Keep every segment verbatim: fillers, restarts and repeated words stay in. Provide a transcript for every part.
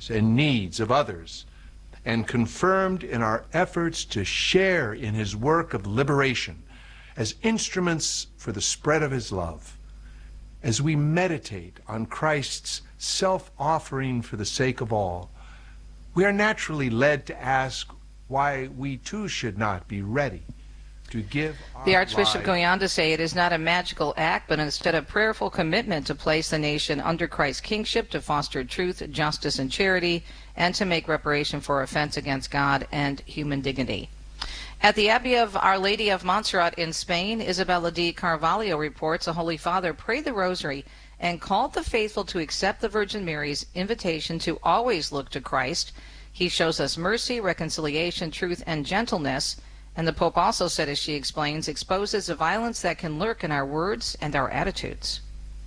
dreams and needs of others, and confirmed in our efforts to share in his work of liberation as instruments for the spread of his love. As we meditate on Christ's self-offering for the sake of all, we are naturally led to ask why we too should not be ready to give our The Archbishop lives. going on to say it is not a magical act, but instead a prayerful commitment to place the nation under Christ's kingship, to foster truth, justice, and charity, and to make reparation for offense against God and human dignity. At the Abbey of Our Lady of Montserrat in Spain, Isabella D. Carvalho reports the Holy Father prayed the Rosary and called the faithful to accept the Virgin Mary's invitation to always look to Christ. He shows us mercy, reconciliation, truth, and gentleness. And the Pope also said, as she explains, exposes the violence that can lurk in our words and our attitudes.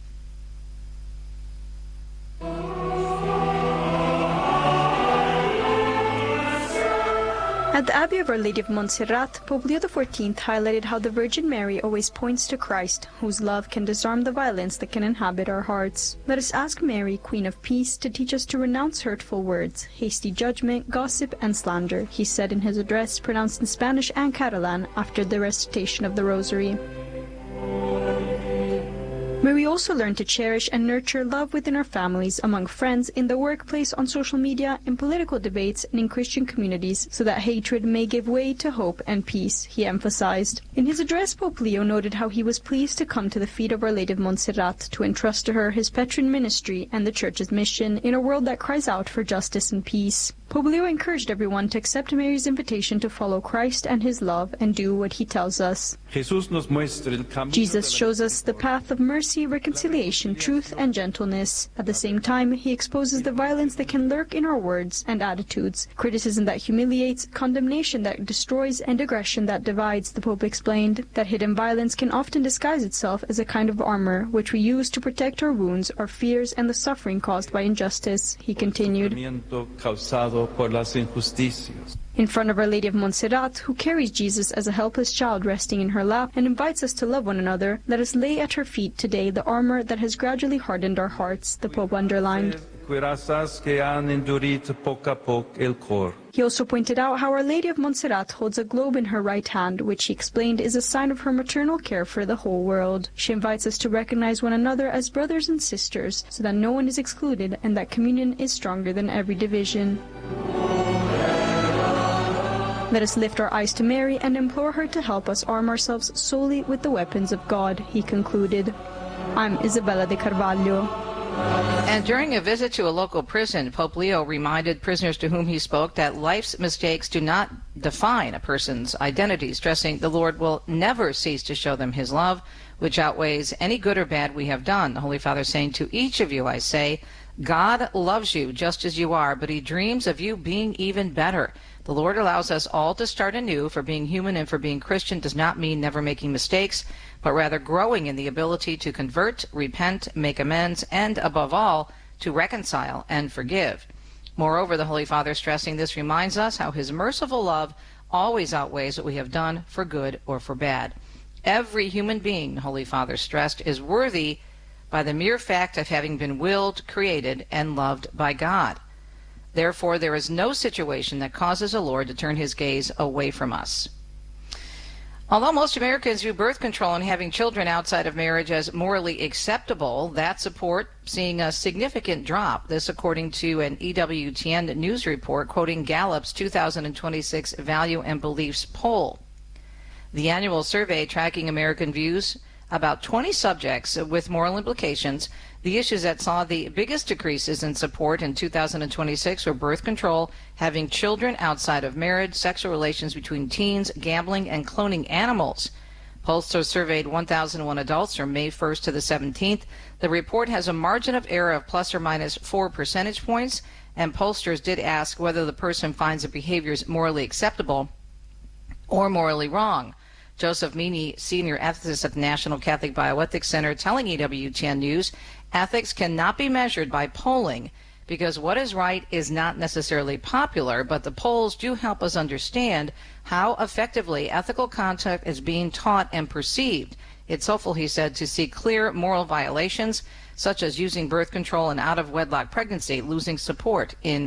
At the Abbey of Our Lady of Montserrat, Pope Leo the fourteenth highlighted how the Virgin Mary always points to Christ, whose love can disarm the violence that can inhabit our hearts. Let us ask Mary, Queen of Peace, to teach us to renounce hurtful words, hasty judgment, gossip, and slander, he said in his address pronounced in Spanish and Catalan after the recitation of the Rosary. May we also learn to cherish and nurture love within our families, among friends, in the workplace, on social media, in political debates, and in Christian communities, so that hatred may give way to hope and peace, he emphasized. In his address, Pope Leo noted how he was pleased to come to the feet of Our Lady of Montserrat to entrust to her his patron ministry and the Church's mission in a world that cries out for justice and peace. Pope Leo encouraged everyone to accept Mary's invitation to follow Christ and his love and do what he tells us. Jesus shows us the path of mercy, reconciliation, truth, and gentleness. At the same time, he exposes the violence that can lurk in our words and attitudes, criticism that humiliates, condemnation that destroys, and aggression that divides. The Pope explained that hidden violence can often disguise itself as a kind of armor, which we use to protect our wounds, our fears, and the suffering caused by injustice. He continued, in front of Our Lady of Montserrat, who carries Jesus as a helpless child resting in her lap and invites us to love one another, let us lay at her feet today the armor that has gradually hardened our hearts, the Pope underlined. He also pointed out how Our Lady of Montserrat holds a globe in her right hand, which he explained is a sign of her maternal care for the whole world. She invites us to recognize one another as brothers and sisters, so that no one is excluded and that communion is stronger than every division. Let us lift our eyes to Mary and implore her to help us arm ourselves solely with the weapons of God, he concluded. I'm Isabella de Carvalho. And during a visit to a local prison, Pope Leo reminded prisoners to whom he spoke that life's mistakes do not define a person's identity, stressing the Lord will never cease to show them his love, which outweighs any good or bad we have done. The Holy Father saying, to each of you I say, God loves you just as you are, but he dreams of you being even better. The Lord allows us all to start anew, for being human and for being Christian does not mean never making mistakes, but rather growing in the ability to convert, repent, make amends, and, above all, to reconcile and forgive. Moreover, the Holy Father stressing this reminds us how his merciful love always outweighs what we have done for good or for bad. Every human being, the Holy Father stressed, is worthy by the mere fact of having been willed, created, and loved by God. Therefore, there is no situation that causes the Lord to turn his gaze away from us. Although most Americans view birth control and having children outside of marriage as morally acceptable, that support seeing a significant drop. This according to an E W T N news report quoting Gallup's two thousand twenty-six Value and Beliefs poll. The annual survey tracking American views about twenty subjects with moral implications. The issues that saw the biggest decreases in support in two thousand twenty-six were birth control, having children outside of marriage, sexual relations between teens, gambling, and cloning animals. Pollsters surveyed one thousand one adults from May first to the seventeenth. The report has a margin of error of plus or minus four percentage points, and pollsters did ask whether the person finds the behaviors morally acceptable or morally wrong. Joseph Meany, senior ethicist at the National Catholic Bioethics Center, telling E W T N News, ethics cannot be measured by polling because what is right is not necessarily popular, but the polls do help us understand how effectively ethical conduct is being taught and perceived. It's helpful, he said, to see clear moral violations, such as using birth control and out-of-wedlock pregnancy, losing support in